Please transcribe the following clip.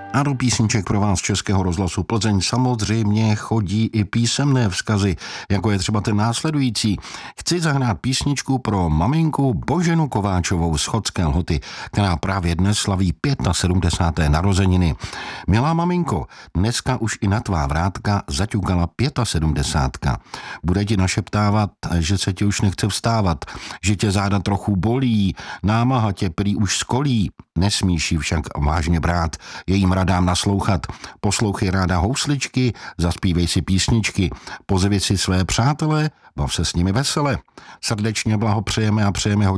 A do písniček pro vás z Českého rozhlasu Plzeň samozřejmě chodí i písemné vzkazy, jako je třeba ten následující. Chci zahrát písničku pro maminku Boženu Kováčovou z Chodské Lhoty, která právě dnes slaví 75. narozeniny. Milá maminko, dneska už i na tvá vrátka zaťukala 75. Bude ti našeptávat, že se ti už nechce vstávat, že tě záda trochu bolí, námaha tě prý už skolí. Nesmíš ji však vážně brát, jejím radám naslouchat. Poslouchej ráda housličky, zaspívej si písničky, pozvi si své přátele, bav se s nimi vesele. Srdečně blahopřejeme a přejeme